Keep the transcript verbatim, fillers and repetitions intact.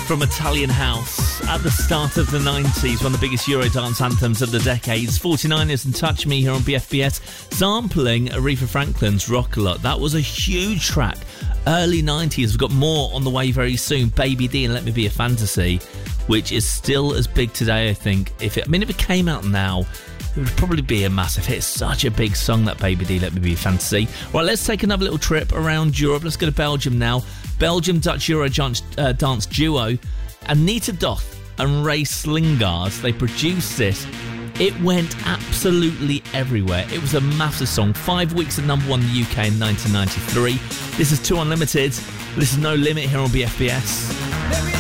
from Italian House at the start of the nineties, one of the biggest Eurodance anthems of the decades. forty-niners and Touch Me here on B F B S, sampling Aretha Franklin's Rock A Lot. That was a huge track. Early nineties, we've got more on the way very soon. Baby D and Let Me Be a Fantasy, which is still as big today, I think. If it, I mean, if it came out now, it would probably be a massive hit. It's such a big song, that Baby D, Let Me Be a Fantasy. Right, let's take another little trip around Europe. Let's go to Belgium now. Belgium-Dutch Euro dance, uh, dance duo Anita Doth and Ray Slingard. They produced this. It went absolutely everywhere. It was a massive song. Five weeks at number one in the U K in nineteen ninety-three. This is Two Unlimited. This is No Limit here on B F B S.